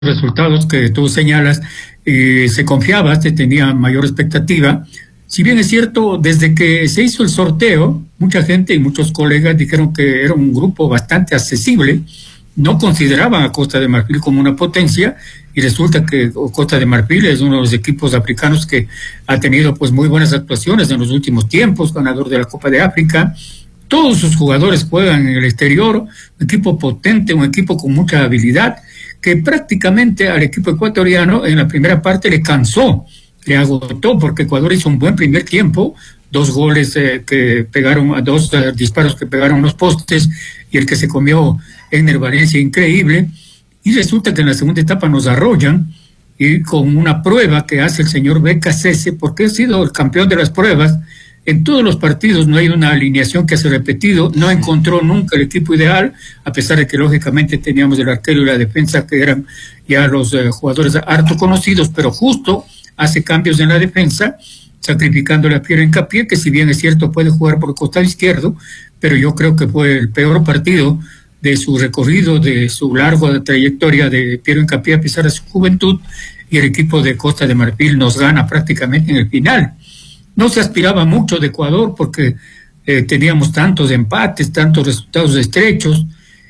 resultados que tú señalas, se confiaba, se tenía mayor expectativa. Si bien es cierto, desde que se hizo el sorteo, mucha gente y muchos colegas dijeron que era un grupo bastante accesible, no consideraban a Costa de Marfil como una potencia, y resulta que Costa de Marfil es uno de los equipos africanos que ha tenido pues muy buenas actuaciones en los últimos tiempos, ganador de la Copa de África. Todos sus jugadores juegan en el exterior, un equipo potente, un equipo con mucha habilidad, que prácticamente al equipo ecuatoriano en la primera parte le cansó, le agotó, porque Ecuador hizo un buen primer tiempo, dos goles que pegaron, dos disparos que pegaron los postes, y el que se comió Enner Valencia, increíble, y resulta que en la segunda etapa nos arrollan, y con una prueba que hace el señor BKC, porque ha sido el campeón de las pruebas. En todos los partidos no hay una alineación que se ha repetido, no encontró nunca el equipo ideal, a pesar de que lógicamente teníamos el arquero y la defensa que eran ya los jugadores harto conocidos, pero justo hace cambios en la defensa, sacrificándole a Piero Hincapié, que si bien es cierto puede jugar por el costado izquierdo, pero yo creo que fue el peor partido de su recorrido, de su larga trayectoria de Piero Hincapié a pesar de su juventud, y el equipo de Costa de Marfil nos gana prácticamente en el final. No se aspiraba mucho de Ecuador porque teníamos tantos empates, tantos resultados estrechos,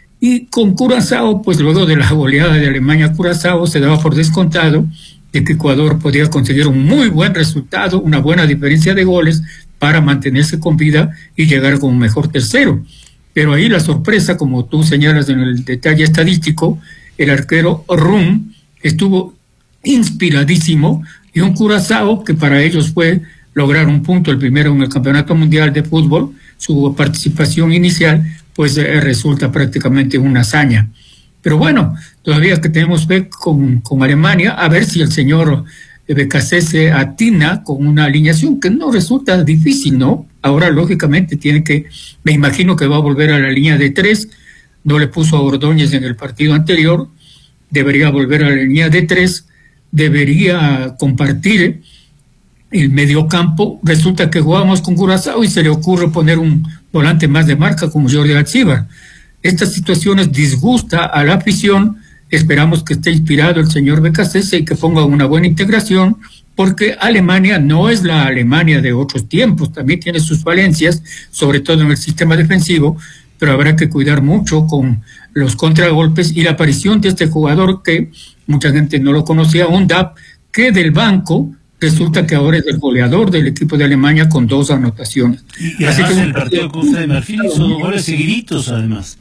y con Curazao, pues luego de la goleada de Alemania a Curazao, se daba por descontado de que Ecuador podía conseguir un muy buen resultado, una buena diferencia de goles para mantenerse con vida y llegar con un mejor tercero. Pero ahí la sorpresa, como tú señalas en el detalle estadístico, el arquero Rum estuvo inspiradísimo, y un Curazao que para ellos fue lograr un punto, el primero en el Campeonato Mundial de Fútbol, su participación inicial, pues resulta prácticamente una hazaña. Pero bueno, todavía que tenemos fe con Alemania, a ver si el señor BKC se atina con una alineación que no resulta difícil, ¿no? Ahora, lógicamente, me imagino que va a volver a la línea de 3, no le puso a Ordóñez en el partido anterior, debería volver a la línea de 3, debería compartir el mediocampo. Resulta que jugamos con Curazao y se le ocurre poner un volante más de marca como Jordi Alcibar. Estas situaciones disgusta a la afición. Esperamos que esté inspirado el señor BKC y que ponga una buena integración, porque Alemania no es la Alemania de otros tiempos, también tiene sus falencias, sobre todo en el sistema defensivo, pero habrá que cuidar mucho con los contragolpes y la aparición de este jugador que mucha gente no lo conocía, Undap, que del banco resulta que ahora es el goleador del equipo de Alemania con 2 anotaciones. Y así que el partido de Costa de Marfil hizo 2 goles seguiditos, además.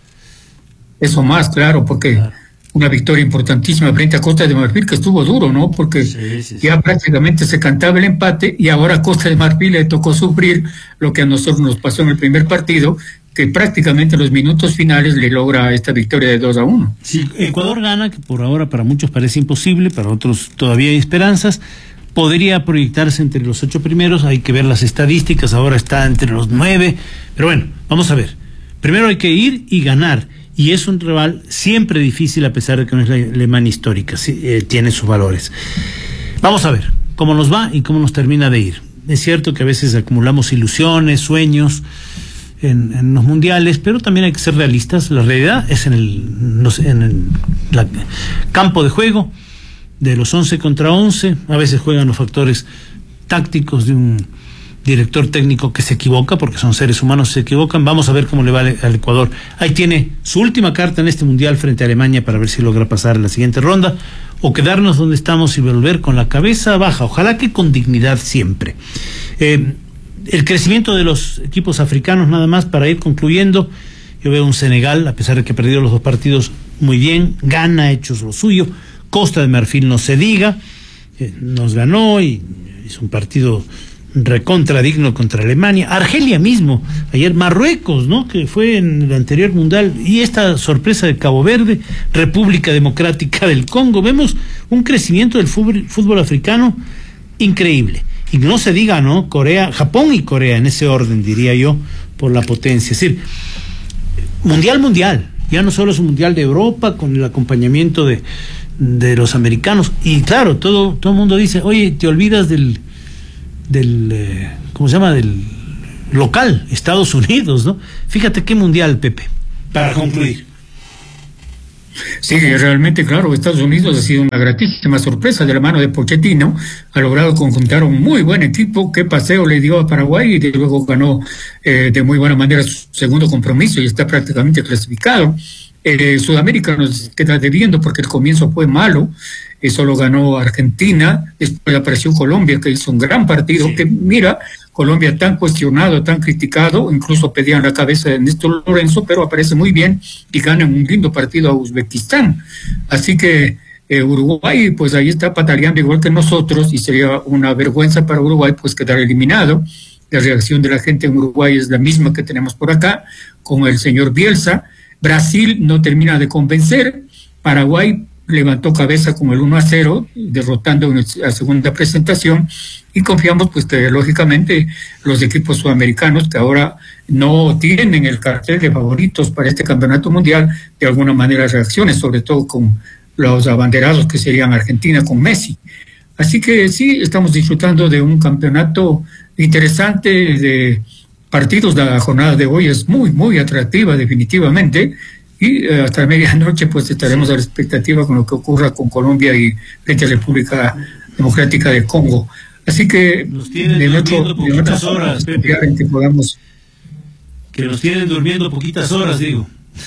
Eso más, claro, porque una victoria importantísima frente a Costa de Marfil, que estuvo duro, ¿no? Porque ya prácticamente se cantaba el empate, y ahora a Costa de Marfil le tocó sufrir lo que a nosotros nos pasó en el primer partido, que prácticamente en los minutos finales le logra esta victoria de 2-1. Si Ecuador gana, que por ahora para muchos parece imposible, para otros todavía hay esperanzas, podría proyectarse entre los 8 primeros, hay que ver las estadísticas, ahora está entre los 9, pero bueno, vamos a ver. Primero hay que ir y ganar, y es un rival siempre difícil a pesar de que no es la Alemania histórica, tiene sus valores. Vamos a ver cómo nos va y cómo nos termina de ir. Es cierto que a veces acumulamos ilusiones, sueños en los mundiales, pero también hay que ser realistas. La realidad es en el campo de juego, de los 11 contra 11, a veces juegan los factores tácticos de un director técnico que se equivoca, porque son seres humanos, se equivocan. Vamos a ver cómo le va al Ecuador. Ahí tiene su última carta en este mundial frente a Alemania para ver si logra pasar a la siguiente ronda o quedarnos donde estamos y volver con la cabeza baja, ojalá que con dignidad siempre. El crecimiento de los equipos africanos, nada más para ir concluyendo. Yo veo un Senegal, a pesar de que ha perdido los 2 partidos, muy bien, Ghana ha hecho lo suyo, Costa de Marfil no se diga, nos ganó y hizo un partido recontra digno contra Alemania. Argelia mismo, ayer Marruecos, ¿no? Que fue en el anterior mundial, y esta sorpresa de Cabo Verde, República Democrática del Congo. Vemos un crecimiento del fútbol africano increíble. Y no se diga, ¿no? Corea, Japón y Corea, en ese orden, diría yo, por la potencia. Es decir, mundial, ya no solo es un mundial de Europa, con el acompañamiento de los americanos. Y claro, todo el mundo dice, oye, te olvidas del ¿cómo se llama? Del local, Estados Unidos, ¿no? Fíjate qué mundial, Pepe, para concluir. Sí, realmente, claro, Estados Unidos ha sido una gratísima sorpresa de la mano de Pochettino, ha logrado conjuntar un muy buen equipo, qué paseo le dio a Paraguay y luego ganó de muy buena manera su segundo compromiso y está prácticamente clasificado. Sudamérica nos queda debiendo porque el comienzo fue malo, solo ganó Argentina, después apareció Colombia que hizo un gran partido, sí. Que mira, Colombia tan cuestionado, tan criticado, incluso pedían la cabeza de Néstor Lorenzo, pero aparece muy bien y ganan un lindo partido a Uzbekistán. Así que Uruguay, pues ahí está pataleando igual que nosotros y sería una vergüenza para Uruguay pues quedar eliminado. La reacción de la gente en Uruguay es la misma que tenemos por acá, con el señor Bielsa. Brasil no termina de convencer, Paraguay levantó cabeza con el 1-0, derrotando en la segunda presentación, y confiamos pues que lógicamente los equipos sudamericanos que ahora no tienen el cartel de favoritos para este campeonato mundial, de alguna manera reaccionen, sobre todo con los abanderados que serían Argentina con Messi. Así que sí, estamos disfrutando de un campeonato interesante de partidos. La jornada de hoy es muy, muy atractiva definitivamente, y hasta medianoche pues estaremos a la expectativa con lo que ocurra con Colombia y frente a la República Democrática de Congo. Así que nos tienen durmiendo poquitas horas, Pepe. En que podamos... Que nos tienen durmiendo poquitas horas, digo.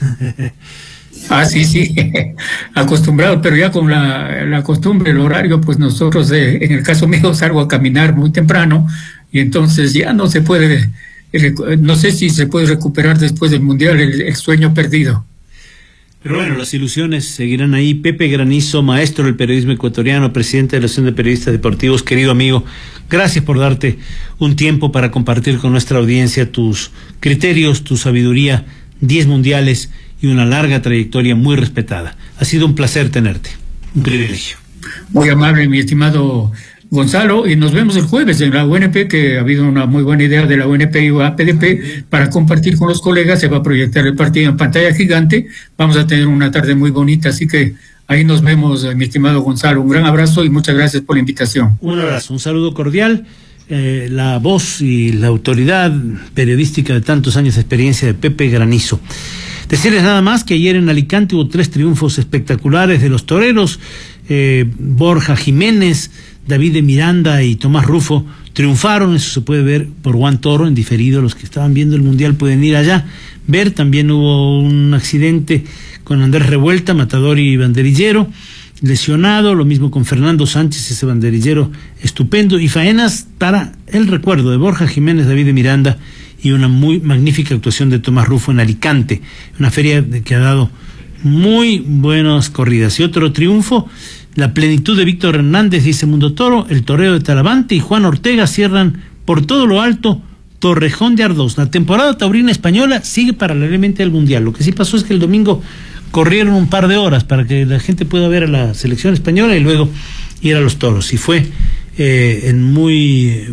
Sí, acostumbrado, pero ya con la costumbre, el horario, pues nosotros, en el caso mío, salgo a caminar muy temprano y entonces ya no se puede, no sé si se puede recuperar después del Mundial el sueño perdido. Pero bueno, las ilusiones seguirán ahí. Pepe Granizo, maestro del periodismo ecuatoriano, presidente de la Asociación de Periodistas Deportivos, querido amigo, gracias por darte un tiempo para compartir con nuestra audiencia tus criterios, tu sabiduría, 10 mundiales y una larga trayectoria muy respetada. Ha sido un placer tenerte, un privilegio. Muy amable, mi estimado Gonzalo, y nos vemos el jueves en la UNP, que ha habido una muy buena idea de la UNP y APDP para compartir con los colegas. Se va a proyectar el partido en pantalla gigante, vamos a tener una tarde muy bonita, así que ahí nos vemos, mi estimado Gonzalo. Un gran abrazo y muchas gracias por la invitación. Un abrazo, un saludo cordial. La voz y la autoridad periodística de tantos años de experiencia de Pepe Granizo. Decirles nada más que ayer en Alicante hubo 3 triunfos espectaculares de los toreros. Borja Jiménez, David de Miranda y Tomás Rufo triunfaron. Eso se puede ver por Juan Toro en diferido. Los que estaban viendo el Mundial pueden ir allá ver. También hubo un accidente con Andrés Revuelta, matador y banderillero, lesionado. Lo mismo con Fernando Sánchez, ese banderillero estupendo. Y faenas para el recuerdo de Borja Jiménez, David de Miranda y una muy magnífica actuación de Tomás Rufo en Alicante, una feria que ha dado muy buenas corridas. Y otro triunfo, la plenitud de Víctor Hernández, dice Mundo Toro, el toreo de Talavante y Juan Ortega cierran por todo lo alto Torrejón de Ardós. La temporada taurina española sigue paralelamente al Mundial. Lo que sí pasó es que el domingo corrieron un par de horas para que la gente pueda ver a la selección española y luego ir a los toros. Y fue en muy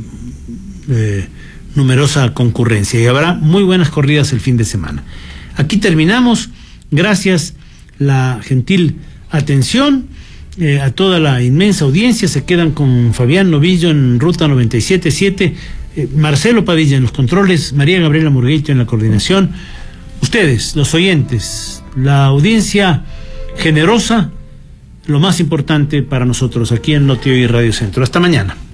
numerosa concurrencia. Y habrá muy buenas corridas el fin de semana. Aquí terminamos. Gracias la gentil atención a toda la inmensa audiencia. Se quedan con Fabián Novillo en Ruta 97.7, Marcelo Padilla en los controles, María Gabriela Murguito en la coordinación. Ustedes, los oyentes, la audiencia generosa, lo más importante para nosotros aquí en Noti Hoy Radio Centro. Hasta mañana.